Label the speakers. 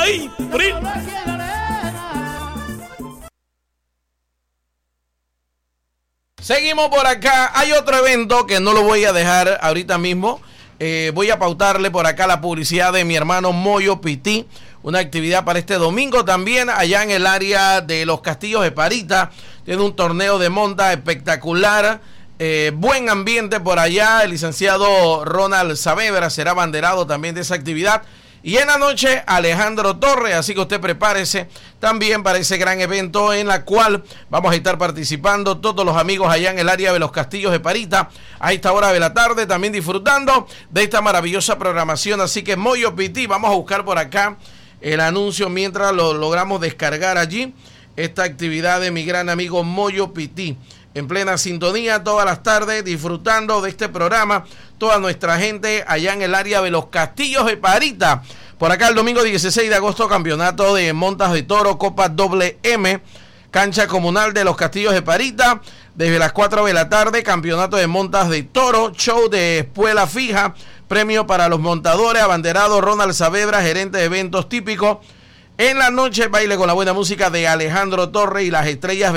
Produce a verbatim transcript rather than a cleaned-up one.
Speaker 1: ¡Ay, primo! Seguimos por acá. Hay otro evento que no lo voy a dejar ahorita mismo. Eh, voy a pautarle por acá la publicidad de mi hermano Moyo Pití. Una actividad para este domingo también allá en el área de los Castillos de Parita. Tiene un torneo de monta espectacular. Eh, buen ambiente por allá. El licenciado Ronald Saavedra será abanderado también de esa actividad. Y en la noche, Alejandro Torres, así que usted prepárese también para ese gran evento en la cual vamos a estar participando todos los amigos allá en el área de los Castillos de Parita, a esta hora de la tarde, también disfrutando de esta maravillosa programación. Así que Moyo Pití, vamos a buscar por acá el anuncio mientras lo logramos descargar allí, esta actividad de mi gran amigo Moyo Pití. En plena sintonía todas las tardes, disfrutando de este programa, toda nuestra gente allá en el área de los Castillos de Parita. Por acá el domingo dieciséis de agosto, campeonato de montas de toro, Copa doble M, cancha comunal de los Castillos de Parita, desde las cuatro de la tarde, campeonato de montas de toro, show de espuela fija, premio para los montadores, abanderado Ronald Saavedra, gerente de eventos típicos. En la noche, baile con la buena música de Alejandro Torres y las estrellas